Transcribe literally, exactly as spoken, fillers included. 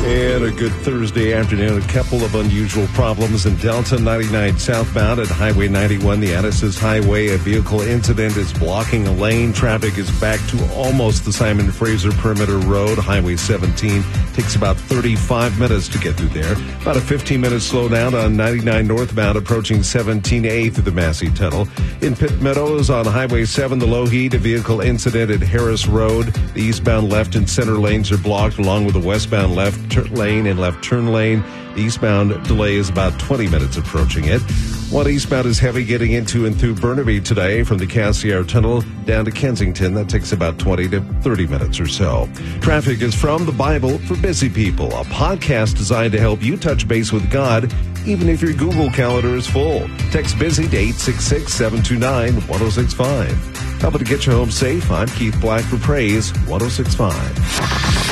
And a good Thursday afternoon. A couple of unusual problems in Delta ninety-nine southbound at Highway ninety-one, the Addis's Highway. A vehicle incident is blocking a lane. Traffic is back to almost the Simon Fraser Perimeter Road. Highway seventeen takes about thirty-five minutes to get through there. About a fifteen minute slowdown on ninety-nine northbound approaching seventeen A through the Massey Tunnel. In Pitt Meadows on Highway seven, the low heat, a vehicle incident at Harris Road. The eastbound left and center lanes are blocked along with the westbound left lane and left turn lane. The eastbound delay is about twenty minutes approaching it. One eastbound is heavy getting into and through Burnaby today from the Cassiar Tunnel down to Kensington. That takes about twenty to thirty minutes or so. Traffic is from the Bible for Busy People, a podcast designed to help you touch base with God even if your Google Calendar is full. Text BUSY to eight six six, seven two nine, one oh six five. Helping to get you home safe, I'm Keith Black for Praise one oh six point five.